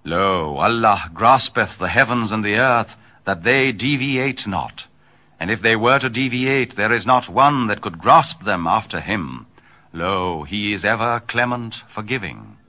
Lo, Allah graspeth the heavens and the earth, that they deviate not. And if they were to deviate, there is not one that could grasp them after him. Lo, he is ever clement, forgiving.